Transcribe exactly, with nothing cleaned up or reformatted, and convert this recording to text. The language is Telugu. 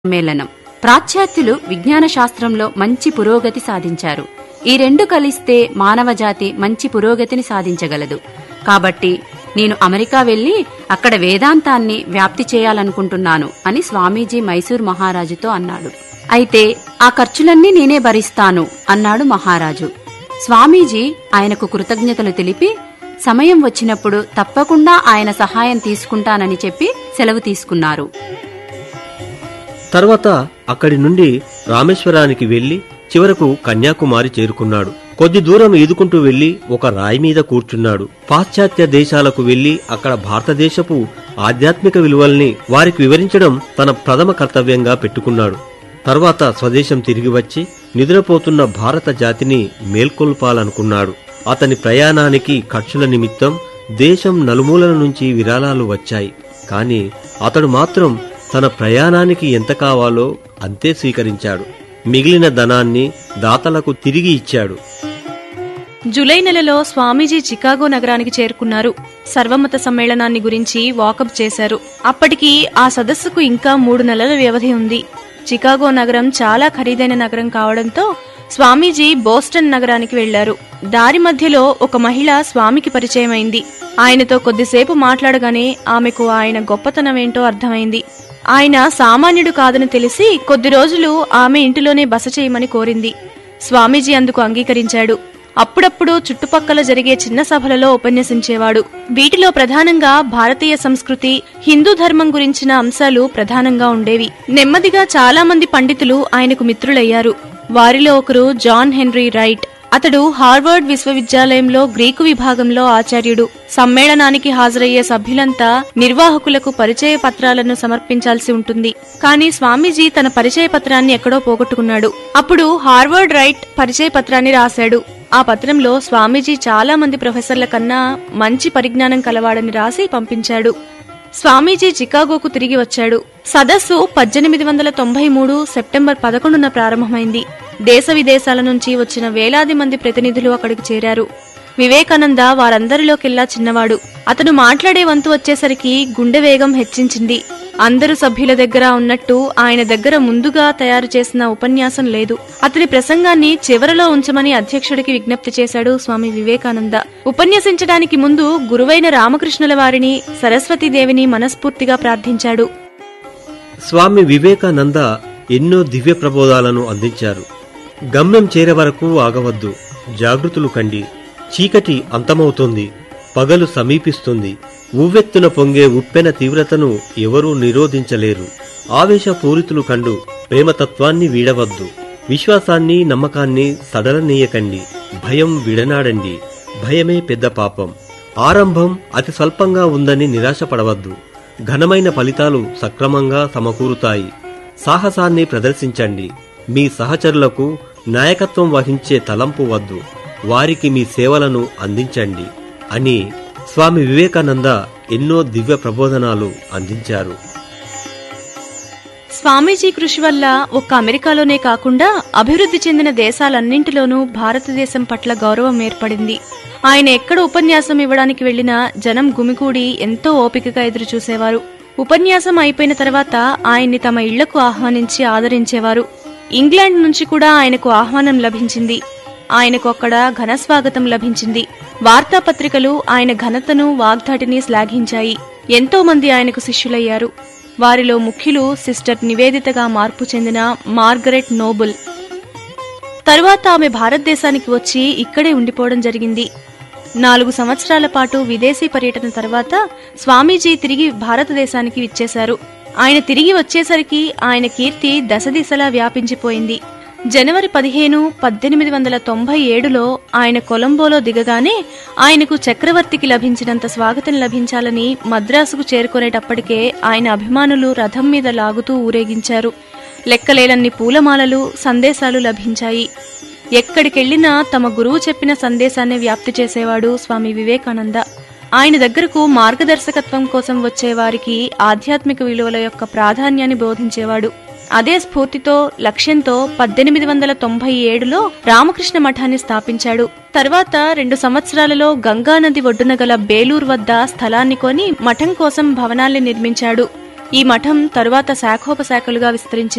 సమ్మేళనం. పాశ్చాత్యులు విజ్ఞాన శాస్త్రంలో మంచి పురోగతి సాధించారు. ఈ రెండు కలిస్తే మానవజాతి మంచి పురోగతిని సాధించగలదు. కాబట్టి నేను అమెరికా వెళ్లి అక్కడ వేదాంతాన్ని వ్యాప్తి చేయాలనుకుంటున్నాను అని స్వామీజీ మైసూర్ మహారాజుతో అన్నాడు. అయితే ఆ ఖర్చులన్నీ నేనే భరిస్తాను అన్నాడు మహారాజు. స్వామీజీ ఆయనకు కృతజ్ఞతలు తెలిపి సమయం వచ్చినప్పుడు తప్పకుండా ఆయన సహాయం తీసుకుంటానని చెప్పి సెలవు తీసుకున్నారు. తర్వాత అక్కడి నుండి రామేశ్వరానికి వెళ్లి చివరకు కన్యాకుమారి చేరుకున్నాడు. కొద్ది దూరం ఈదుకుంటూ వెళ్లి ఒక రాయి మీద కూర్చున్నాడు. పాశ్చాత్య దేశాలకు వెళ్లి అక్కడ భారతదేశపు ఆధ్యాత్మిక విలువల్ని వారికి వివరించడం తన ప్రథమ కర్తవ్యంగా పెట్టుకున్నాడు. తర్వాత స్వదేశం తిరిగి వచ్చి నిద్రపోతున్న భారత జాతిని మేల్కొల్పాలనుకున్నాడు. అతని ప్రయాణానికి ఖర్చుల నిమిత్తం దేశం నలుమూలల నుంచి విరాళాలు వచ్చాయి. కాని అతడు మాత్రం తన ప్రయాణానికి ఎంత కావాలో అంతే స్వీకరించాడు. మిగిలిన ధనాన్ని దాతలకు తిరిగి ఇచ్చాడు. జూలై నెలలో స్వామీజీ చికాగో నగరానికి చేరుకున్నారు. సర్వమత సమ్మేళనాన్ని గురించి వాకప్ చేశారు. అప్పటికి ఆ సదస్సుకు ఇంకా మూడు నెలల వ్యవధి ఉంది. చికాగో నగరం చాలా ఖరీదైన నగరం కావడంతో స్వామీజీ బోస్టన్ నగరానికి వెళ్లారు. దారి మధ్యలో ఒక మహిళ స్వామికి పరిచయమైంది. ఆయనతో కొద్దిసేపు మాట్లాడగానే ఆమెకు ఆయన గొప్పతనమేంటో అర్థమైంది. ఆయన సామాన్యుడు కాదని తెలిసి కొద్ది రోజులు ఆమె ఇంటిలోనే బస చేయమని కోరింది. స్వామీజీ అందుకు అంగీకరించాడు. అప్పుడప్పుడు చుట్టుపక్కల జరిగే చిన్న సభలలో ఉపన్యసించేవాడు. వీటిలో ప్రధానంగా భారతీయ సంస్కృతి, హిందూ ధర్మం గురించిన అంశాలు ప్రధానంగా ఉండేవి. నెమ్మదిగా చాలా మంది పండితులు ఆయనకు మిత్రులయ్యారు. వారిలో ఒకరు జాన్ హెన్రీ రైట్. అతడు హార్వర్డ్ విశ్వవిద్యాలయంలో గ్రీకు విభాగంలో ఆచార్యుడు. సమ్మేళనానికి హాజరయ్యే సభ్యులంతా నిర్వాహకులకు పరిచయ పత్రాలను సమర్పించాల్సి ఉంటుంది. కానీ స్వామీజీ తన పరిచయ పత్రాన్ని ఎక్కడో పోగొట్టుకున్నాడు. అప్పుడు హార్వర్డ్ రైట్ పరిచయ పత్రాన్ని రాశాడు. ఆ పత్రంలో స్వామీజీ చాలా మంది ప్రొఫెసర్ల కన్నా మంచి పరిజ్ఞానం కలవాడని రాసి పంపించాడు. స్వామీజీ చికాగోకు తిరిగి వచ్చాడు. సదస్సు పద్దెనిమిది వందల తొంభై మూడు సెప్టెంబర్ పదకొండున ప్రారంభమైంది. దేశ విదేశాల నుంచి వచ్చిన వేలాది మంది ప్రతినిధులు అక్కడికి చేరారు. వివేకానంద వారందరిలోకెల్లా చిన్నవాడు. అతను మాట్లాడే వంతు వచ్చేసరికి గుండె వేగం హెచ్చించింది. అందరు సభ్యుల దగ్గర ఉన్నట్టు ఆయన దగ్గర ముందుగా తయారు చేసిన ఉపన్యాసం లేదు. అతని ప్రసంగాన్ని చివరలో ఉంచమని అధ్యక్షుడికి విజ్ఞప్తి చేశాడు స్వామి వివేకానంద. ఉపన్యసించడానికి ముందు గురువైన రామకృష్ణుల వారిని, సరస్వతీదేవిని మనస్ఫూర్తిగా ప్రార్థించాడు. స్వామి వివేకానంద ఎన్నో దివ్య ప్రబోధాలను అందించారు. గమ్యం చేరే వరకు ఆగవద్దు, జాగృతులు కండి, చీకటి అంతమవుతోంది, పగలు సమీపిస్తుంది, ఉవ్వెత్తున పొంగే ఉప్పెన తీవ్రతను ఎవరూ నిరోధించలేరు, ఆవేశపూరితులు కండు, ప్రేమతత్వాన్ని వీడవద్దు, విశ్వాసాన్ని నమ్మకాన్ని సడలనీయకండి, భయం విడనాడండి, భయమే పెద్ద పాపం, ఆరంభం అతి స్వల్పంగా ఉందని నిరాశపడవద్దు, ఘనమైన ఫలితాలు సక్రమంగా సమకూరుతాయి, సాహసాన్ని ప్రదర్శించండి, మీ సహచరులకు నాయకత్వం వహించే తలంపు వద్దు, వారికి మీ సేవలను అందించండి అని స్వామి వివేకానంద ఎన్నో దివ్య ప్రబోధనాలు అందించారు. స్వామీజీ కృషి వల్ల ఒక్క అమెరికాలోనే కాకుండా అభివృద్ధి చెందిన దేశాలన్నింటిలోనూ భారతదేశం పట్ల గౌరవం ఏర్పడింది. ఆయన ఎక్కడ ఉపన్యాసం ఇవ్వడానికి వెళ్లినా జనం గుమికూడి ఎంతో ఓపికగా ఎదురుచూసేవారు. ఉపన్యాసం అయిపోయిన తర్వాత ఆయన్ని తమ ఇళ్లకు ఆహ్వానించి ఆదరించేవారు. ఇంగ్లాండ్ నుంచి కూడా ఆయనకు ఆహ్వానం లభించింది. ఆయనకు అక్కడ ఘనస్వాగతం లభించింది. వార్తాపత్రికలు ఆయన ఘనతను, వాగ్దాటిని శ్లాఘించాయి. ఎంతో మంది ఆయనకు శిష్యులయ్యారు. వారిలో ముఖ్యులు సిస్టర్ నివేదితగా మార్పు చెందిన మార్గరెట్ నోబుల్. తరువాత ఆమె భారతదేశానికి వచ్చి ఇక్కడే ఉండిపోవడం జరిగింది. నాలుగు సంవత్సరాల పాటు విదేశీ పర్యటన తర్వాత స్వామీజీ తిరిగి భారతదేశానికి విచ్చేశారు. ఆయన తిరిగి వచ్చేసరికి ఆయన కీర్తి దశ దిశలా వ్యాపించిపోయింది. జనవరి పదిహేను పద్దెనిమిది వందల తొంభై ఏడులో ఆయన కొలంబోలో దిగగానే ఆయనకు చక్రవర్తికి లభించినంత స్వాగతం లభించాలని మద్రాసుకు చేరుకునేటప్పటికే ఆయన అభిమానులు రథం మీద లాగుతూ ఊరేగించారు. లెక్కలేనన్ని పూలమాలలు, సందేశాలు లభించాయి. ఎక్కడికెళ్లినా తమ గురువు చెప్పిన సందేశాన్ని వ్యాప్తి చేసేవాడు స్వామి వివేకానంద. ఆయన దగ్గరకు మార్గదర్శకత్వం కోసం వచ్చేవారికి ఆధ్యాత్మిక విలువల యొక్క ప్రాధాన్యాన్ని బోధించేవాడు. అదే స్ఫూర్తితో, లక్ష్యంతో పద్దెనిమిది వందల తొంభై ఏడులో రామకృష్ణ మఠాన్ని స్థాపించాడు. తర్వాత రెండు సంవత్సరాలలో గంగానది ఒడ్డున గల బేలూరు వద్ద స్థలాన్ని కొని మఠం కోసం భవనాల్ని నిర్మించాడు. ఈ మఠం తరువాత శాఖోపశాఖలుగా విస్తరించింది.